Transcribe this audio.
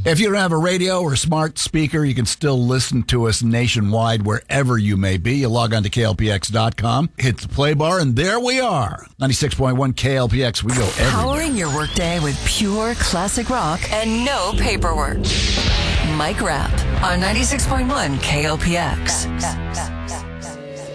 If you don't have a radio or a smart speaker, you can still listen to us nationwide wherever you may be. You log on to KLPX.com, hit the play bar, and there we are. 96.1 KLPX, we go everywhere. Powering your workday with pure classic rock and no paperwork. Mike Rapp on 96.1 KLPX.